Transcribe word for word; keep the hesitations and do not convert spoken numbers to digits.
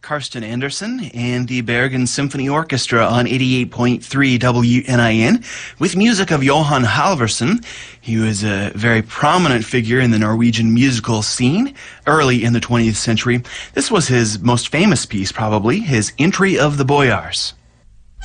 Karsten Anderson and the Bergen Symphony Orchestra on eighty-eight point three W N I N with music of Johan Halvorsen. He was a very prominent figure in the Norwegian musical scene early in the twentieth century. This was his most famous piece, probably, his Entry of the Boyars.